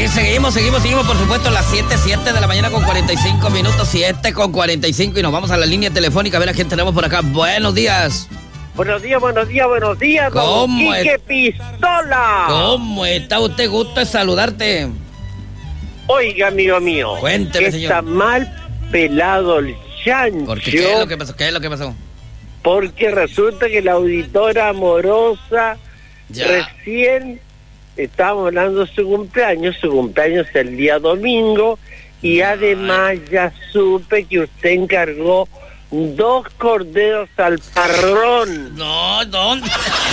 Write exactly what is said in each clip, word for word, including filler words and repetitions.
Sí, seguimos, seguimos, seguimos, por supuesto, las siete, siete de la mañana con cuarenta y cinco minutos, siete con cuarenta y cinco, y nos vamos a la línea telefónica a ver a quién tenemos por acá. Buenos días. Buenos días, buenos días, buenos días, don Quique Pistola. ¿Cómo está usted? Gusto de saludarte. Oiga, amigo mío. Cuénteme, señor. Está mal pelado el chancho. ¿Por qué? ¿Qué es lo que pasó? ¿Qué es lo que pasó? Porque resulta que la auditora amorosa Ya. recién estábamos hablando de su cumpleaños. Su cumpleaños es el día domingo. Y además ya supe que usted encargó dos corderos al parrón. No, ¿dónde?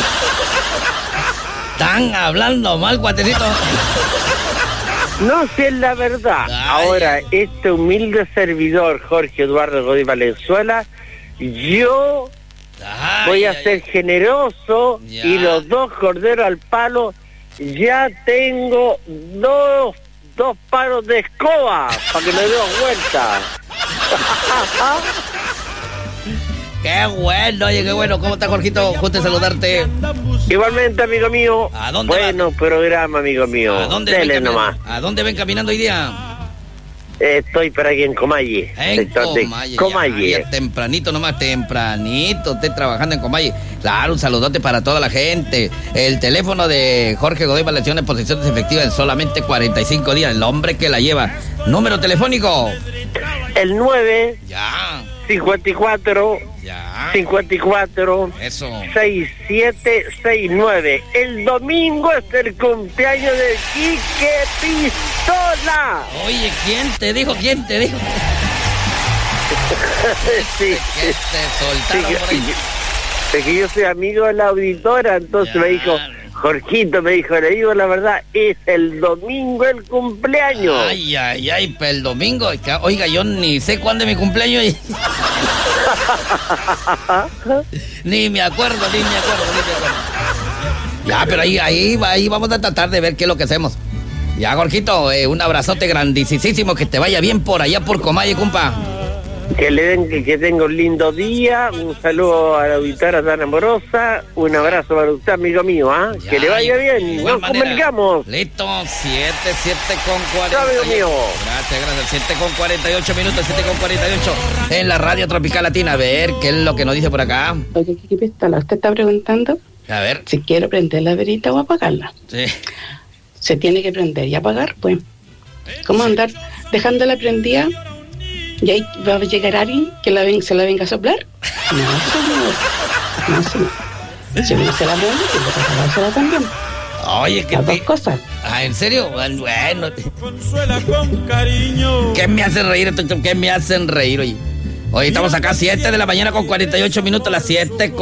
Están hablando mal, guatecito. No, si es la verdad. Ay. Ahora, este humilde servidor, Jorge Eduardo Godoy Valenzuela, yo Ay, voy a ay, ser generoso Ya. y los dos corderos al palo, ya tengo dos, dos palos de escoba para que me dé vuelta. Qué bueno, oye, qué bueno. ¿Cómo está, Jorgito? Gusto de saludarte. Igualmente, amigo mío. ¿A dónde Bueno va? programa, amigo mío. ¿A dónde Dele ven nomás. caminando? ¿A dónde ven caminando hoy día? Estoy por aquí en Comalle. En sector de Comalle. Comalle. Ya, ya tempranito nomás, tempranito. Usted trabajando en Comalle. Claro, un saludote para toda la gente. El teléfono de Jorge Godoy Valenzuela en posiciones efectivas en solamente cuarenta y cinco días. El hombre que la lleva. Número telefónico. El nueve Ya, cincuenta y cuatro ya. cincuenta y cuatro Eso. sesenta y siete sesenta y nueve. El domingo es el cumpleaños de Quique Pistola. Oye, ¿quién te dijo? ¿Quién te dijo? Sí. Que te soltaron Sí, por ahí. que- es que yo soy amigo de la auditora, entonces Ya. me dijo, Jorgito, me dijo, le digo la verdad, es el domingo el cumpleaños. Ay, ay, ay, pero el domingo. Oiga, yo ni sé cuándo es mi cumpleaños. y- Ni me acuerdo, ni me acuerdo, ni me acuerdo. Ya, pero ahí, ahí, ahí vamos a tratar de ver qué es lo que hacemos. Ya, Jorgito, eh, un abrazote grandísimo, que te vaya bien por allá por Comalle, compa. Que le den, que, que tenga un lindo día, un saludo a la auditora tan amorosa, un abrazo para usted, amigo mío, ¿ah? Ya, Que le vaya de bien, igual nos manera. comunicamos. Listo, siete, siete con cuarenta. Chao, amigo mío. Gracias, gracias. siete con cuarenta y ocho minutos, siete con cuarenta y ocho en la radio Tropical Latina. A ver, ¿qué es lo que nos dice por acá? Oye, Quique Pistola, usted está preguntando A ver, si quiero prender la verita o apagarla. sí. Se tiene que prender y apagar, pues. ¿Cómo andar dejándola prendida? ¿Y ahí va a llegar alguien que la ven, se la venga a soplar? No, señor. No, señor. Si uno se la prende, tiene que apagársela también. Oye, ¿qué Las dos te... cosas. Ah, ¿en serio? Bueno, Consuela con cariño. ¿qué me hacen reír? ¿Qué me hacen reír, oye? Hoy estamos acá siete de la mañana con cuarenta y ocho minutos, las siete con